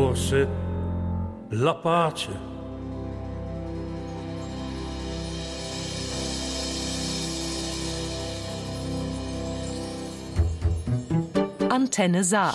fosse la pace. Antenne Saar.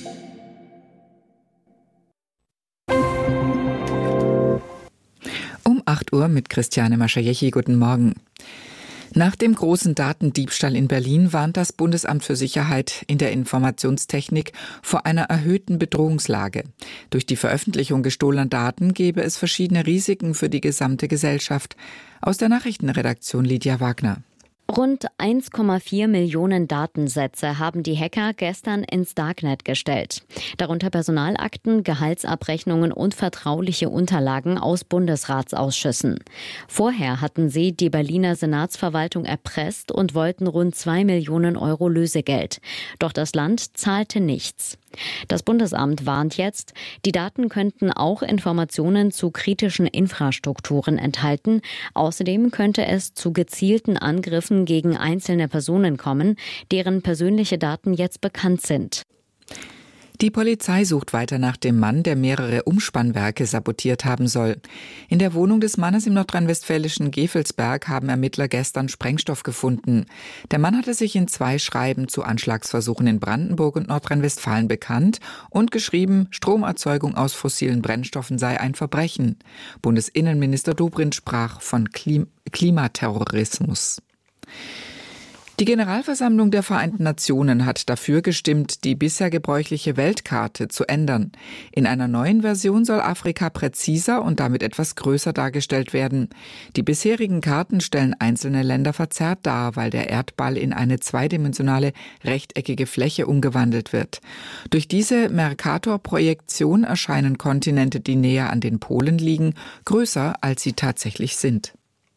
Um 8 Uhr mit Christiane Maschajechi. Guten Morgen. Nach dem großen Datendiebstahl in Berlin warnt das Bundesamt für Sicherheit in der Informationstechnik vor einer erhöhten Bedrohungslage. Durch die Veröffentlichung gestohlener Daten gäbe es verschiedene Risiken für die gesamte Gesellschaft. Aus der Nachrichtenredaktion Lydia Wagner. Rund 1,4 Millionen Datensätze haben die Hacker gestern ins Darknet gestellt. Darunter Personalakten, Gehaltsabrechnungen und vertrauliche Unterlagen aus Bundesratsausschüssen. Vorher hatten sie die Berliner Senatsverwaltung erpresst und wollten rund 2 Millionen Euro Lösegeld. Doch das Land zahlte nichts. Das Bundesamt warnt jetzt, die Daten könnten auch Informationen zu kritischen Infrastrukturen enthalten. Außerdem könnte es zu gezielten Angriffen gegen einzelne Personen kommen, deren persönliche Daten jetzt bekannt sind. Die Polizei sucht weiter nach dem Mann, der mehrere Umspannwerke sabotiert haben soll. In der Wohnung des Mannes im nordrhein-westfälischen Gevelsberg haben Ermittler gestern Sprengstoff gefunden. Der Mann hatte sich in 2 Schreiben zu Anschlagsversuchen in Brandenburg und Nordrhein-Westfalen bekannt und geschrieben, Stromerzeugung aus fossilen Brennstoffen sei ein Verbrechen. Bundesinnenminister Dobrindt sprach von Klimaterrorismus. Die Generalversammlung der Vereinten Nationen hat dafür gestimmt, die bisher gebräuchliche Weltkarte zu ändern. In einer neuen Version soll Afrika präziser und damit etwas größer dargestellt werden. Die bisherigen Karten stellen einzelne Länder verzerrt dar, weil der Erdball in eine zweidimensionale rechteckige Fläche umgewandelt wird. Durch diese Mercator-Projektion erscheinen Kontinente, die näher an den Polen liegen, größer, als sie tatsächlich sind.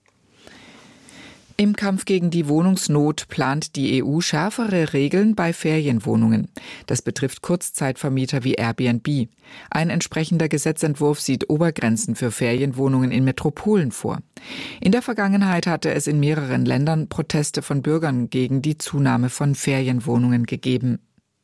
Im Kampf gegen die Wohnungsnot plant die EU schärfere Regeln bei Ferienwohnungen. Das betrifft Kurzzeitvermieter wie Airbnb. Ein entsprechender Gesetzentwurf sieht Obergrenzen für Ferienwohnungen in Metropolen vor. In der Vergangenheit hatte es in mehreren Ländern Proteste von Bürgern gegen die Zunahme von Ferienwohnungen gegeben.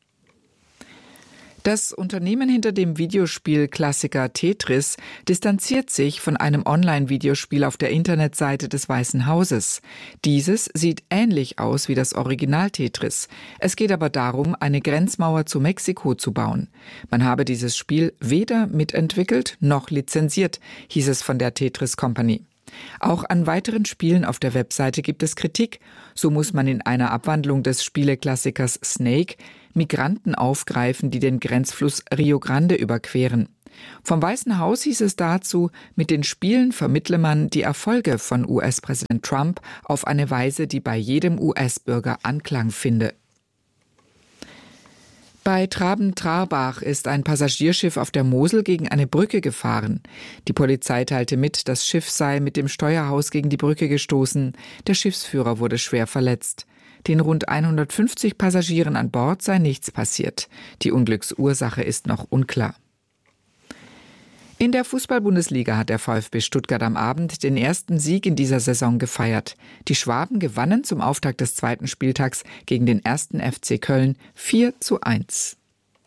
Das Unternehmen hinter dem Videospielklassiker Tetris distanziert sich von einem Online-Videospiel auf der Internetseite des Weißen Hauses. Dieses sieht ähnlich aus wie das Original Tetris. Es geht aber darum, eine Grenzmauer zu Mexiko zu bauen. Man habe dieses Spiel weder mitentwickelt noch lizenziert, hieß es von der Tetris Company. Auch an weiteren Spielen auf der Webseite gibt es Kritik. So muss man in einer Abwandlung des Spieleklassikers Snake Migranten aufgreifen, die den Grenzfluss Rio Grande überqueren. Vom Weißen Haus hieß es dazu, mit den Spielen vermittle man die Erfolge von US-Präsident Trump auf eine Weise, die bei jedem US-Bürger Anklang finde. Bei Traben-Trarbach ist ein Passagierschiff auf der Mosel gegen eine Brücke gefahren. Die Polizei teilte mit, das Schiff sei mit dem Steuerhaus gegen die Brücke gestoßen. Der Schiffsführer wurde schwer verletzt. Den rund 150 Passagieren an Bord sei nichts passiert. Die Unglücksursache ist noch unklar. In der Fußball-Bundesliga hat der VfB Stuttgart am Abend den ersten Sieg in dieser Saison gefeiert. Die Schwaben gewannen zum Auftakt des 2. Spieltags gegen den 1. FC Köln 4:1.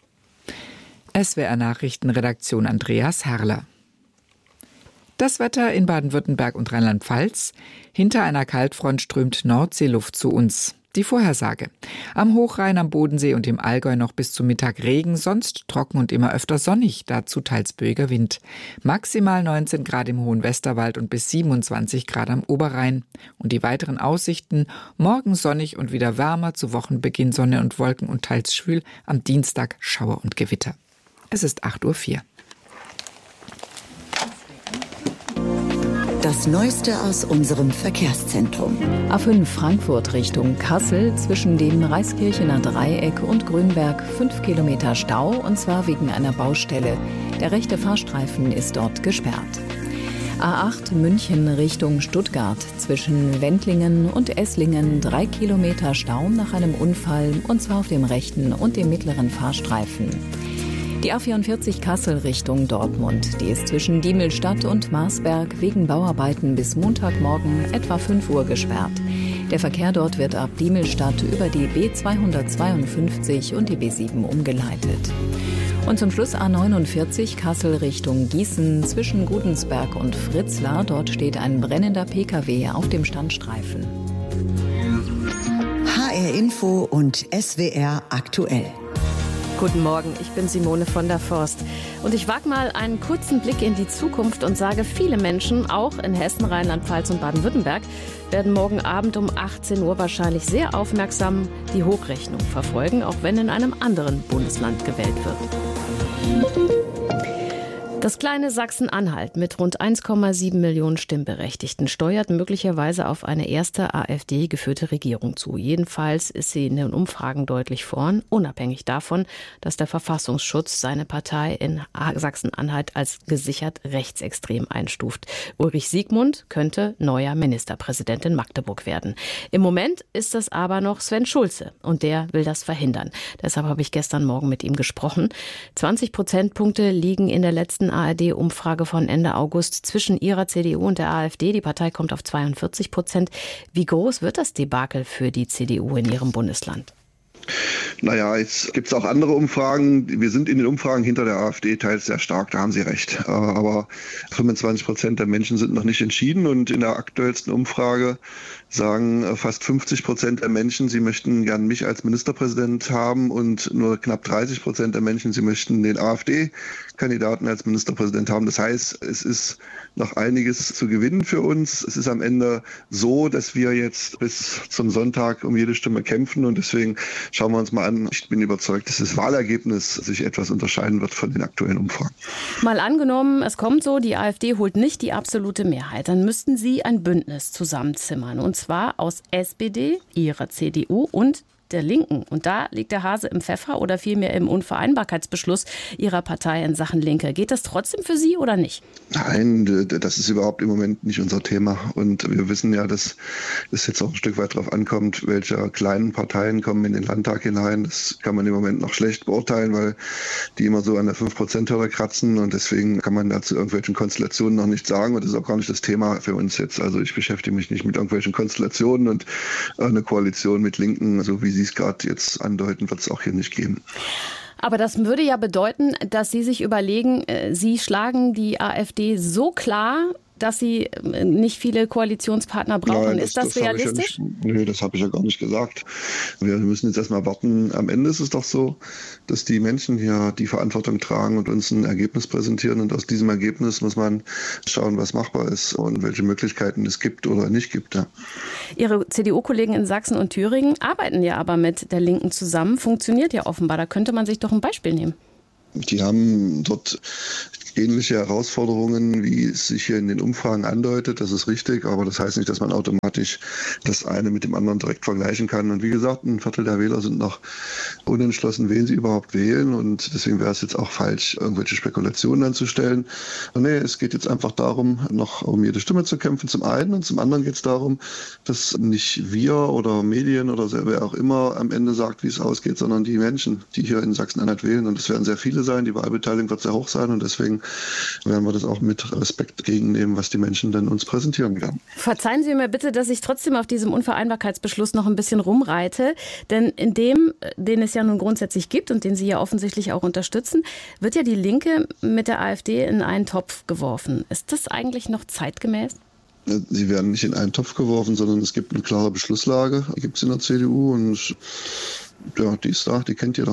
SWR-Nachrichtenredaktion Andreas Herrler. Das Wetter in Baden-Württemberg und Rheinland-Pfalz. Hinter einer Kaltfront strömt Nordseeluft zu uns. Die Vorhersage. Am Hochrhein, am Bodensee und im Allgäu noch bis zum Mittag Regen, sonst trocken und immer öfter sonnig, dazu teils böiger Wind. Maximal 19 Grad im Hohen Westerwald und bis 27 Grad am Oberrhein. Und die weiteren Aussichten: morgen sonnig und wieder wärmer, zu Wochenbeginn Sonne und Wolken und teils schwül, am Dienstag Schauer und Gewitter. Es ist 8:04 Uhr. Das Neueste aus unserem Verkehrszentrum. A5 Frankfurt Richtung Kassel zwischen dem Reiskirchener Dreieck und Grünberg 5 Kilometer Stau, und zwar wegen einer Baustelle. Der rechte Fahrstreifen ist dort gesperrt. A8 München Richtung Stuttgart zwischen Wendlingen und Esslingen 3 Kilometer Stau nach einem Unfall, und zwar auf dem rechten und dem mittleren Fahrstreifen. Die A44 Kassel Richtung Dortmund, die ist zwischen Diemelstadt und Marsberg wegen Bauarbeiten bis Montagmorgen etwa 5 Uhr gesperrt. Der Verkehr dort wird ab Diemelstadt über die B252 und die B7 umgeleitet. Und zum Schluss A49 Kassel Richtung Gießen zwischen Gudensberg und Fritzlar. Dort steht ein brennender Pkw auf dem Standstreifen. HR Info und SWR aktuell. Guten Morgen, ich bin Simone von der Forst. Und ich wage mal einen kurzen Blick in die Zukunft und sage, viele Menschen, auch in Hessen, Rheinland-Pfalz und Baden-Württemberg, werden morgen Abend um 18 Uhr wahrscheinlich sehr aufmerksam die Hochrechnung verfolgen, auch wenn in einem anderen Bundesland gewählt wird. Das kleine Sachsen-Anhalt mit rund 1,7 Millionen Stimmberechtigten steuert möglicherweise auf eine erste AfD-geführte Regierung zu. Jedenfalls ist sie in den Umfragen deutlich vorn, unabhängig davon, dass der Verfassungsschutz seine Partei in Sachsen-Anhalt als gesichert rechtsextrem einstuft. Ulrich Siegmund könnte neuer Ministerpräsident in Magdeburg werden. Im Moment ist das aber noch Sven Schulze und der will das verhindern. Deshalb habe ich gestern Morgen mit ihm gesprochen. 20 Prozentpunkte liegen in der letzten ARD-Umfrage von Ende August zwischen ihrer CDU und der AfD. Die Partei kommt auf 42%. Wie groß wird das Debakel für die CDU in ihrem Bundesland? Naja, jetzt gibt es auch andere Umfragen. Wir sind in den Umfragen hinter der AfD teils sehr stark, da haben Sie recht. Aber 25% der Menschen sind noch nicht entschieden und in der aktuellsten Umfrage sagen fast 50% der Menschen, sie möchten gern mich als Ministerpräsident haben und nur knapp 30% der Menschen, sie möchten den AfD-Kandidaten als Ministerpräsident haben. Das heißt, es ist noch einiges zu gewinnen für uns. Es ist am Ende so, dass wir jetzt bis zum Sonntag um jede Stimme kämpfen und deswegen schauen wir uns mal an. Ich bin überzeugt, dass das Wahlergebnis sich etwas unterscheiden wird von den aktuellen Umfragen. Mal angenommen, es kommt so, die AfD holt nicht die absolute Mehrheit. Dann müssten Sie ein Bündnis zusammenzimmern. Und zwar aus SPD, Ihrer CDU und der Linken. Und da liegt der Hase im Pfeffer oder vielmehr im Unvereinbarkeitsbeschluss Ihrer Partei in Sachen Linke. Geht das trotzdem für Sie oder nicht? Nein, das ist überhaupt im Moment nicht unser Thema. Und wir wissen ja, dass es jetzt auch ein Stück weit darauf ankommt, welche kleinen Parteien kommen in den Landtag hinein. Das kann man im Moment noch schlecht beurteilen, weil die immer so an der 5%-Hürde kratzen. Und deswegen kann man dazu irgendwelchen Konstellationen noch nichts sagen. Und das ist auch gar nicht das Thema für uns jetzt. Also ich beschäftige mich nicht mit irgendwelchen Konstellationen und eine Koalition mit Linken, so wie Sie es gerade jetzt andeuten, wird es auch hier nicht geben. Aber das würde ja bedeuten, dass Sie sich überlegen, Sie schlagen die AfD so klar, dass Sie nicht viele Koalitionspartner brauchen. Nein, ist das realistisch? Nö, das habe ich ja gar nicht gesagt. Wir müssen jetzt erstmal warten. Am Ende ist es doch so, dass die Menschen hier die Verantwortung tragen und uns ein Ergebnis präsentieren. Und aus diesem Ergebnis muss man schauen, was machbar ist und welche Möglichkeiten es gibt oder nicht gibt. Ja. Ihre CDU-Kollegen in Sachsen und Thüringen arbeiten ja aber mit der Linken zusammen. Funktioniert ja offenbar. Da könnte man sich doch ein Beispiel nehmen. Die haben dort ähnliche Herausforderungen, wie es sich hier in den Umfragen andeutet. Das ist richtig, aber das heißt nicht, dass man automatisch das eine mit dem anderen direkt vergleichen kann. Und wie gesagt, ein Viertel der Wähler sind noch unentschlossen, wen sie überhaupt wählen. Und deswegen wäre es jetzt auch falsch, irgendwelche Spekulationen anzustellen. Und nee, es geht jetzt einfach darum, noch um jede Stimme zu kämpfen, zum einen. Und zum anderen geht es darum, dass nicht wir oder Medien oder wer auch immer am Ende sagt, wie es ausgeht, sondern die Menschen, die hier in Sachsen-Anhalt wählen. Und es werden sehr viele sein. Die Wahlbeteiligung wird sehr hoch sein. Und deswegen werden wir das auch mit Respekt gegennehmen, was die Menschen dann uns präsentieren werden. Verzeihen Sie mir bitte, dass ich trotzdem auf diesem Unvereinbarkeitsbeschluss noch ein bisschen rumreite. Denn in dem, den es ja nun grundsätzlich gibt und den Sie ja offensichtlich auch unterstützen, wird ja die Linke mit der AfD in einen Topf geworfen. Ist das eigentlich noch zeitgemäß? Sie werden nicht in einen Topf geworfen, sondern es gibt eine klare Beschlusslage. Die gibt es in der CDU und ja, die ist da, die kennt jeder.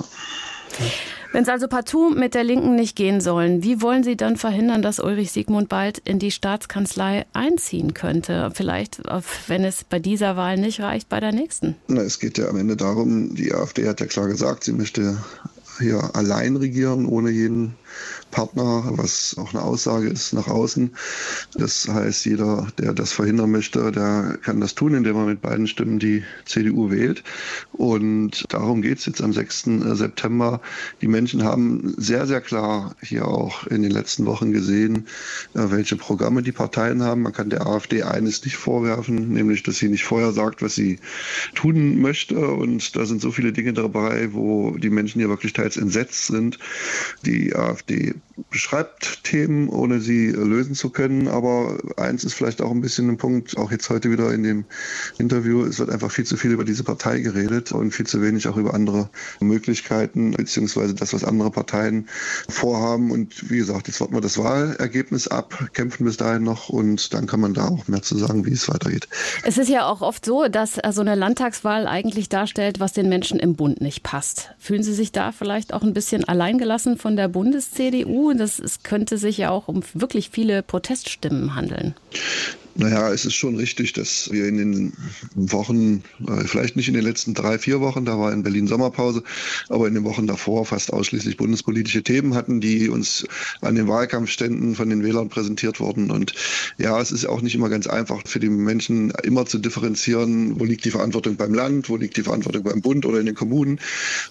Wenn es also partout mit der Linken nicht gehen sollen, wie wollen Sie dann verhindern, dass Ulrich Siegmund bald in die Staatskanzlei einziehen könnte? Vielleicht, wenn es bei dieser Wahl nicht reicht, bei der nächsten. Na, es geht ja am Ende darum, die AfD hat ja klar gesagt, sie möchte hier allein regieren, ohne jeden Partner, was auch eine Aussage ist nach außen. Das heißt, jeder, der das verhindern möchte, der kann das tun, indem er mit beiden Stimmen die CDU wählt. Und darum geht es jetzt am 6. September. Die Menschen haben sehr, sehr klar hier auch in den letzten Wochen gesehen, welche Programme die Parteien haben. Man kann der AfD eines nicht vorwerfen, nämlich, dass sie nicht vorher sagt, was sie tun möchte. Und da sind so viele Dinge dabei, wo die Menschen hier wirklich teils entsetzt sind. Die AfD beschreibt Themen, ohne sie lösen zu können. Aber eins ist vielleicht auch ein bisschen ein Punkt, auch jetzt heute wieder in dem Interview, es wird einfach viel zu viel über diese Partei geredet und viel zu wenig auch über andere Möglichkeiten, beziehungsweise das, was andere Parteien vorhaben. Und wie gesagt, jetzt warten wir das Wahlergebnis ab, kämpfen bis dahin noch und dann kann man da auch mehr zu sagen, wie es weitergeht. Es ist ja auch oft so, dass so eine Landtagswahl eigentlich darstellt, was den Menschen im Bund nicht passt. Fühlen Sie sich da vielleicht auch ein bisschen alleingelassen von der Bundes-CDU? Es könnte sich ja auch um wirklich viele Proteststimmen handeln. Naja, es ist schon richtig, dass wir in den Wochen, vielleicht nicht in den letzten 3-4 Wochen, da war in Berlin Sommerpause, aber in den Wochen davor fast ausschließlich bundespolitische Themen hatten, die uns an den Wahlkampfständen von den Wählern präsentiert wurden. Und ja, es ist auch nicht immer ganz einfach für die Menschen immer zu differenzieren, wo liegt die Verantwortung beim Land, wo liegt die Verantwortung beim Bund oder in den Kommunen.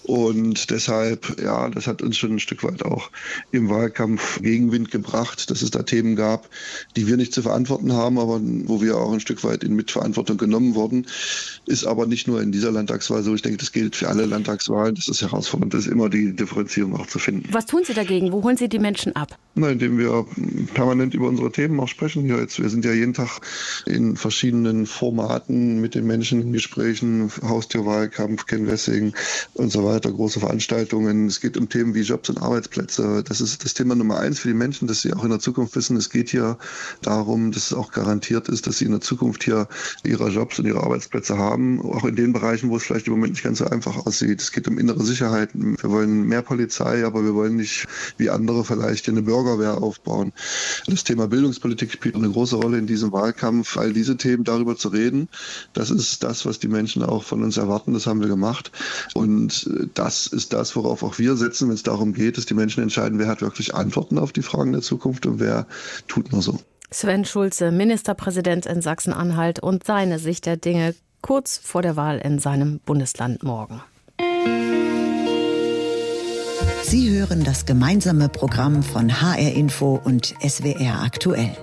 Und deshalb, ja, das hat uns schon ein Stück weit auch im Wahlkampf Gegenwind gebracht, dass es da Themen gab, die wir nicht zu verantworten haben, aber wo wir auch ein Stück weit in Mitverantwortung genommen wurden, ist aber nicht nur in dieser Landtagswahl so. Ich denke, das gilt für alle Landtagswahlen. Das ist herausfordernd, ist immer die Differenzierung auch zu finden. Was tun Sie dagegen? Wo holen Sie die Menschen ab? Indem wir permanent über unsere Themen auch sprechen. Wir sind ja jeden Tag in verschiedenen Formaten mit den Menschen in Gesprächen, Haustürwahlkampf, Canvassing und so weiter, große Veranstaltungen. Es geht um Themen wie Jobs und Arbeitsplätze. Das ist das Thema Nummer 1 für die Menschen, dass sie auch in der Zukunft wissen, es geht hier darum, dass es auch garantiert ist, dass sie in der Zukunft hier ihre Jobs und ihre Arbeitsplätze haben, auch in den Bereichen, wo es vielleicht im Moment nicht ganz so einfach aussieht. Es geht um innere Sicherheit. Wir wollen mehr Polizei, aber wir wollen nicht wie andere vielleicht eine Bürgerwehr aufbauen. Das Thema Bildungspolitik spielt eine große Rolle in diesem Wahlkampf. All diese Themen, darüber zu reden, das ist das, was die Menschen auch von uns erwarten. Das haben wir gemacht. Und das ist das, worauf auch wir setzen, wenn es darum geht, dass die Menschen entscheiden, wer hat wirklich Antworten auf die Fragen der Zukunft und wer tut nur so. Sven Schulze, Ministerpräsident in Sachsen-Anhalt und seine Sicht der Dinge kurz vor der Wahl in seinem Bundesland morgen. Sie hören das gemeinsame Programm von HR Info und SWR aktuell.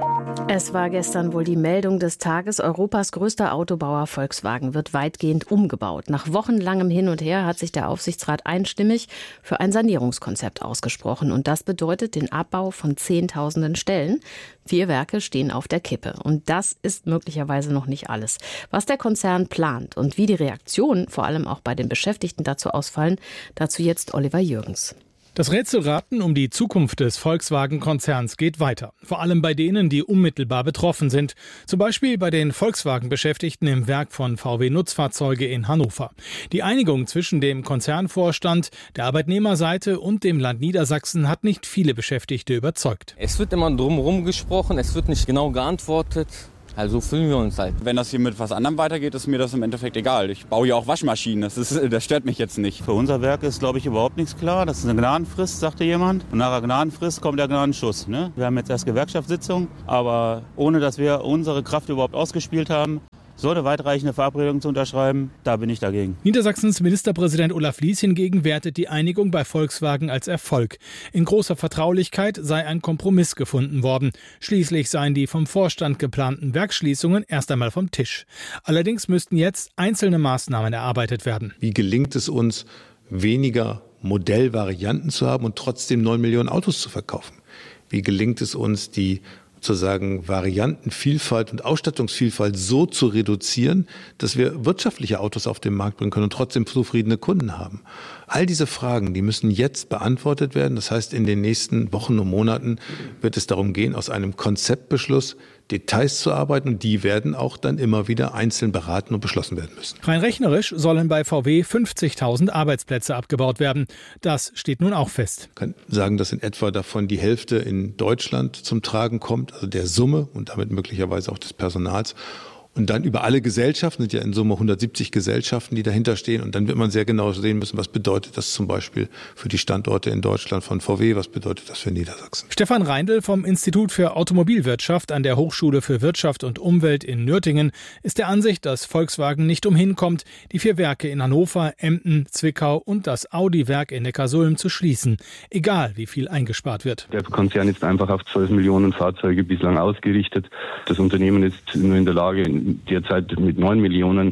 Es war gestern wohl die Meldung des Tages. Europas größter Autobauer Volkswagen wird weitgehend umgebaut. Nach wochenlangem Hin und Her hat sich der Aufsichtsrat einstimmig für ein Sanierungskonzept ausgesprochen. Und das bedeutet den Abbau von Zehntausenden Stellen. 4 Werke stehen auf der Kippe. Und das ist möglicherweise noch nicht alles. Was der Konzern plant und wie die Reaktionen, vor allem auch bei den Beschäftigten, dazu ausfallen, dazu jetzt Oliver Jürgens. Das Rätselraten um die Zukunft des Volkswagen-Konzerns geht weiter. Vor allem bei denen, die unmittelbar betroffen sind. Zum Beispiel bei den Volkswagen-Beschäftigten im Werk von VW Nutzfahrzeuge in Hannover. Die Einigung zwischen dem Konzernvorstand, der Arbeitnehmerseite und dem Land Niedersachsen hat nicht viele Beschäftigte überzeugt. Es wird immer drumherum gesprochen, es wird nicht genau geantwortet. Also fühlen wir uns halt. Wenn das hier mit was anderem weitergeht, ist mir das im Endeffekt egal. Ich baue ja auch Waschmaschinen, das stört mich jetzt nicht. Für unser Werk ist, glaube ich, überhaupt nichts klar. Das ist eine Gnadenfrist, sagte jemand. Und nach der Gnadenfrist kommt der Gnadenschuss. Ne? Wir haben jetzt erst Gewerkschaftssitzung, aber ohne dass wir unsere Kraft überhaupt ausgespielt haben, so eine weitreichende Verabredung zu unterschreiben, da bin ich dagegen. Niedersachsens Ministerpräsident Olaf Lies hingegen wertet die Einigung bei Volkswagen als Erfolg. In großer Vertraulichkeit sei ein Kompromiss gefunden worden. Schließlich seien die vom Vorstand geplanten Werksschließungen erst einmal vom Tisch. Allerdings müssten jetzt einzelne Maßnahmen erarbeitet werden. Wie gelingt es uns, weniger Modellvarianten zu haben und trotzdem 9 Millionen Autos zu verkaufen? Wie gelingt es uns, die sozusagen Variantenvielfalt und Ausstattungsvielfalt so zu reduzieren, dass wir wirtschaftliche Autos auf den Markt bringen können und trotzdem zufriedene Kunden haben. All diese Fragen, die müssen jetzt beantwortet werden. Das heißt, in den nächsten Wochen und Monaten wird es darum gehen, aus einem Konzeptbeschluss Details zu arbeiten und die werden auch dann immer wieder einzeln beraten und beschlossen werden müssen. Rein rechnerisch sollen bei VW 50.000 Arbeitsplätze abgebaut werden. Das steht nun auch fest. Ich kann sagen, dass in etwa davon die Hälfte in Deutschland zum Tragen kommt, also der Summe und damit möglicherweise auch des Personals. Und dann über alle Gesellschaften, sind ja in Summe 170 Gesellschaften, die dahinter stehen. Und dann wird man sehr genau sehen müssen, was bedeutet das zum Beispiel für die Standorte in Deutschland von VW, was bedeutet das für Niedersachsen. Stefan Reindl vom Institut für Automobilwirtschaft an der Hochschule für Wirtschaft und Umwelt in Nürtingen ist der Ansicht, dass Volkswagen nicht umhin kommt, die 4 Werke in Hannover, Emden, Zwickau und das Audi-Werk in Neckarsulm zu schließen, egal wie viel eingespart wird. Der Konzern ist einfach auf 12 Millionen Fahrzeuge bislang ausgerichtet. Das Unternehmen ist nur in der Lage, derzeit mit 9 Millionen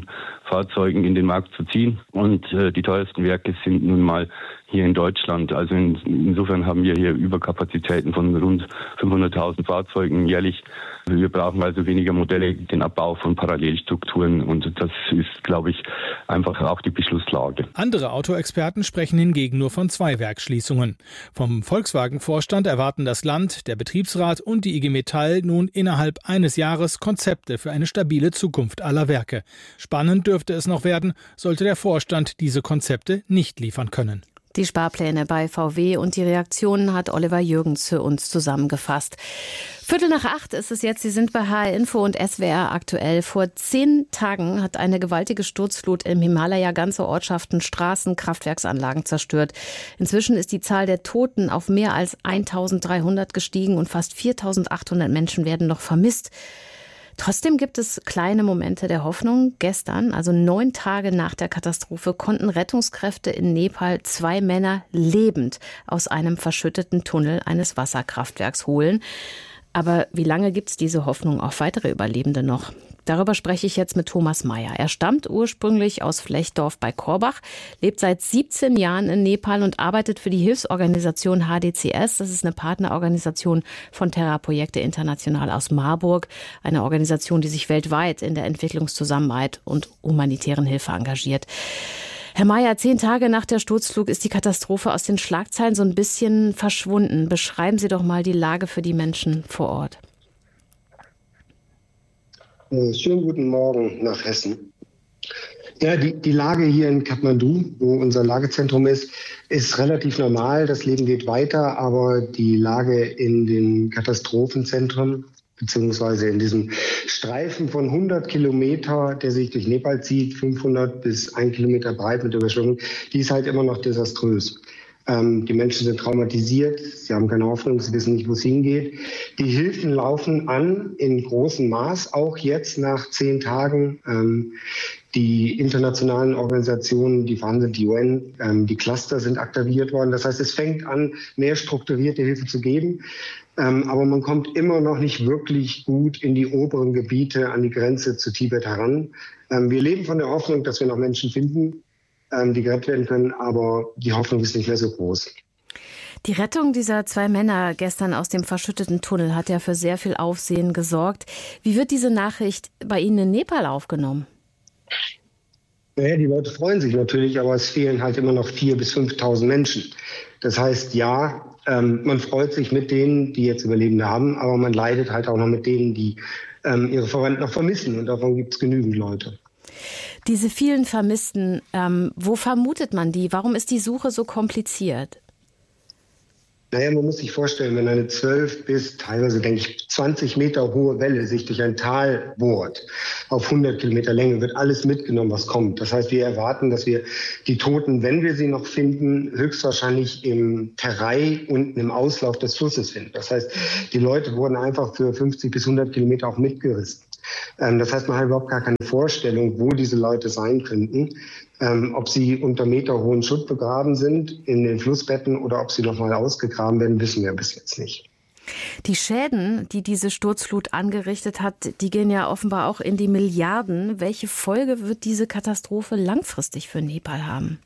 Fahrzeugen in den Markt zu ziehen. Und die teuersten Werke sind nun mal hier in Deutschland. Also insofern haben wir hier Überkapazitäten von rund 500.000 Fahrzeugen jährlich. Wir brauchen also weniger Modelle, den Abbau von Parallelstrukturen. Und das ist, glaube ich, einfach auch die Beschlusslage. Andere Autoexperten sprechen hingegen nur von 2 Werksschließungen. Vom Volkswagen-Vorstand erwarten das Land, der Betriebsrat und die IG Metall nun innerhalb eines Jahres Konzepte für eine stabile Zukunft aller Werke. Spannend dürfte es noch werden, sollte der Vorstand diese Konzepte nicht liefern können. Die Sparpläne bei VW und die Reaktionen hat Oliver Jürgens für uns zusammengefasst. 7:45 ist es jetzt. Sie sind bei HR Info und SWR aktuell. Vor 10 Tagen hat eine gewaltige Sturzflut im Himalaya ganze Ortschaften, Straßen, Kraftwerksanlagen zerstört. Inzwischen ist die Zahl der Toten auf mehr als 1.300 gestiegen und fast 4.800 Menschen werden noch vermisst. Trotzdem gibt es kleine Momente der Hoffnung. Gestern, also 9 Tage nach der Katastrophe, konnten Rettungskräfte in Nepal 2 Männer lebend aus einem verschütteten Tunnel eines Wasserkraftwerks holen. Aber wie lange gibt es diese Hoffnung auf weitere Überlebende noch? Darüber spreche ich jetzt mit Thomas Meyer. Er stammt ursprünglich aus Flechdorf bei Korbach, lebt seit 17 Jahren in Nepal und arbeitet für die Hilfsorganisation HDCS. Das ist eine Partnerorganisation von Terra-Projekte International aus Marburg. Eine Organisation, die sich weltweit in der Entwicklungszusammenarbeit und humanitären Hilfe engagiert. Herr Meyer, 10 Tage nach der Sturzflut ist die Katastrophe aus den Schlagzeilen so ein bisschen verschwunden. Beschreiben Sie doch mal die Lage für die Menschen vor Ort. Schönen guten Morgen nach Hessen. Ja, die Lage hier in Kathmandu, wo unser Lagezentrum ist relativ normal. Das Leben geht weiter, aber die Lage in den Katastrophenzentren beziehungsweise in diesem Streifen von 100 Kilometer, der sich durch Nepal zieht, 500 bis 1 Kilometer breit mit Überschwemmung, die ist halt immer noch desaströs. Die Menschen sind traumatisiert, sie haben keine Hoffnung, sie wissen nicht, wo es hingeht. Die Hilfen laufen an in großem Maß, auch jetzt nach 10 Tagen. Die internationalen Organisationen, die vorhanden sind, die UN, die Cluster sind aktiviert worden. Das heißt, es fängt an, mehr strukturierte Hilfe zu geben. Aber man kommt immer noch nicht wirklich gut in die oberen Gebiete an die Grenze zu Tibet heran. Wir leben von der Hoffnung, dass wir noch Menschen finden, die gerettet werden können, aber die Hoffnung ist nicht mehr so groß. Die Rettung dieser 2 Männer gestern aus dem verschütteten Tunnel hat ja für sehr viel Aufsehen gesorgt. Wie wird diese Nachricht bei Ihnen in Nepal aufgenommen? Naja, die Leute freuen sich natürlich, aber es fehlen halt immer noch 4.000 bis 5.000 Menschen. Das heißt, ja, man freut sich mit denen, die jetzt Überlebende haben, aber man leidet halt auch noch mit denen, die ihre Verwandten noch vermissen. Und davon gibt es genügend Leute. Diese vielen Vermissten, wo vermutet man die? Warum ist die Suche so kompliziert? Naja, man muss sich vorstellen, wenn eine 12 bis teilweise, denke ich, 20 Meter hohe Welle sich durch ein Tal bohrt, auf 100 Kilometer Länge, wird alles mitgenommen, was kommt. Das heißt, wir erwarten, dass wir die Toten, wenn wir sie noch finden, höchstwahrscheinlich im Terrai unten im Auslauf des Flusses finden. Das heißt, die Leute wurden einfach für 50 bis 100 Kilometer auch mitgerissen. Das heißt, man hat überhaupt gar keine Vorstellung, wo diese Leute sein könnten. Ob sie unter meterhohen Schutt begraben sind in den Flussbetten oder ob sie noch mal ausgegraben werden, wissen wir bis jetzt nicht. Die Schäden, die diese Sturzflut angerichtet hat, die gehen ja offenbar auch in die Milliarden. Welche Folge wird diese Katastrophe langfristig für Nepal haben?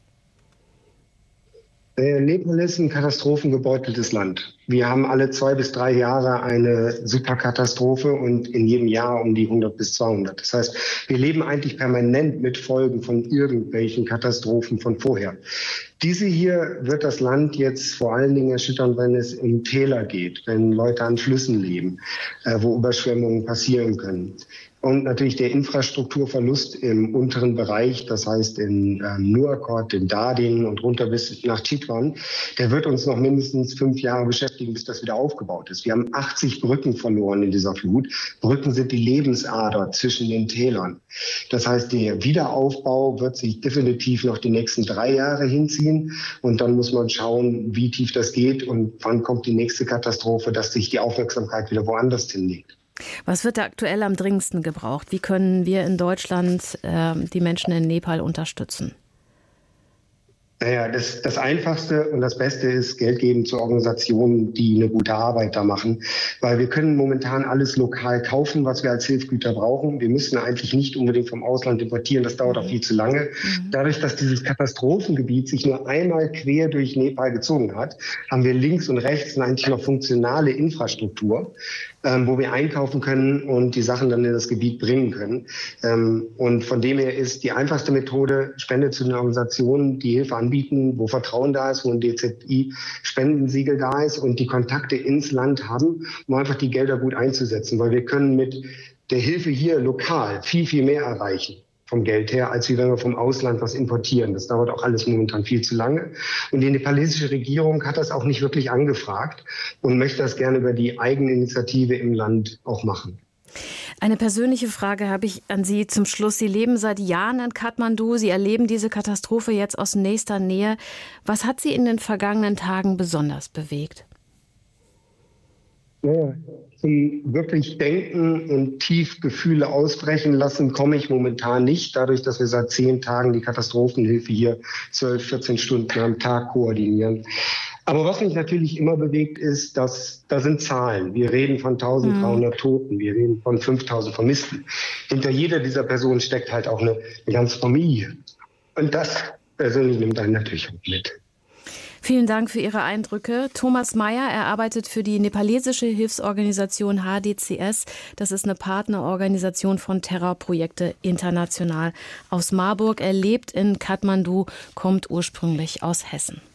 Nepal ist ein katastrophengebeuteltes Land. Wir haben alle 2 bis 3 Jahre eine Superkatastrophe und in jedem Jahr um die 100 bis 200. Das heißt, wir leben eigentlich permanent mit Folgen von irgendwelchen Katastrophen von vorher. Diese hier wird das Land jetzt vor allen Dingen erschüttern, wenn es in Täler geht, wenn Leute an Flüssen leben, wo Überschwemmungen passieren können. Und natürlich der Infrastrukturverlust im unteren Bereich, das heißt in Nuakot, in Dardin und runter bis nach Chitwan, der wird uns noch mindestens 5 Jahre beschäftigen, bis das wieder aufgebaut ist. Wir haben 80 Brücken verloren in dieser Flut. Brücken sind die Lebensader zwischen den Tälern. Das heißt, der Wiederaufbau wird sich definitiv noch die nächsten 3 Jahre hinziehen. Und dann muss man schauen, wie tief das geht und wann kommt die nächste Katastrophe, dass sich die Aufmerksamkeit wieder woanders hinlegt. Was wird da aktuell am dringendsten gebraucht? Wie können wir in Deutschland die Menschen in Nepal unterstützen? Naja, das Einfachste und das Beste ist, Geld geben zu Organisationen, die eine gute Arbeit da machen. Weil wir können momentan alles lokal kaufen, was wir als Hilfsgüter brauchen. Wir müssen eigentlich nicht unbedingt vom Ausland importieren. Das dauert auch viel zu lange. Dadurch, dass dieses Katastrophengebiet sich nur einmal quer durch Nepal gezogen hat, haben wir links und rechts eigentlich noch funktionale Infrastruktur, wo wir einkaufen können und die Sachen dann in das Gebiet bringen können. Und von dem her ist die einfachste Methode, Spende zu den Organisationen, die Hilfe anbieten, wo Vertrauen da ist, wo ein DZI-Spendensiegel da ist und die Kontakte ins Land haben, um einfach die Gelder gut einzusetzen. Weil wir können mit der Hilfe hier lokal viel, viel mehr erreichen vom Geld her, als wenn wir vom Ausland was importieren. Das dauert auch alles momentan viel zu lange. Und die nepalesische Regierung hat das auch nicht wirklich angefragt und möchte das gerne über die Eigeninitiative im Land auch machen. Eine persönliche Frage habe ich an Sie zum Schluss. Sie leben seit Jahren in Kathmandu. Sie erleben diese Katastrophe jetzt aus nächster Nähe. Was hat Sie in den vergangenen Tagen besonders bewegt? Ja, zum wirklich Denken und tief Gefühle ausbrechen lassen komme ich momentan nicht, dadurch, dass wir seit 10 Tagen die Katastrophenhilfe hier 12, 14 Stunden am Tag koordinieren. Aber was mich natürlich immer bewegt, ist, dass da sind Zahlen. Wir reden von 1300 Toten, wir reden von 5000 Vermissten. Hinter jeder dieser Personen steckt halt auch eine ganze Familie. Und das persönlich nimmt einen natürlich mit. Vielen Dank für Ihre Eindrücke. Thomas Meyer, er arbeitet für die nepalesische Hilfsorganisation HDCS. Das ist eine Partnerorganisation von Terrorprojekte international aus Marburg. Er lebt in Kathmandu, kommt ursprünglich aus Hessen.